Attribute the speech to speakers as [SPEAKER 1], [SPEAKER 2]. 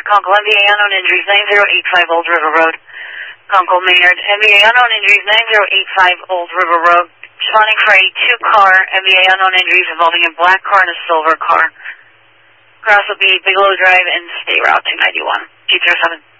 [SPEAKER 1] Conkle, MVA unknown injuries, 9085 Old River Road. Conkle, Maynard, MVA unknown injuries, 9085 Old River Road. Responding for a 2-car, MVA unknown injuries involving a black car and a silver car. Cross will be Bigelow Drive and State Route 291. 207.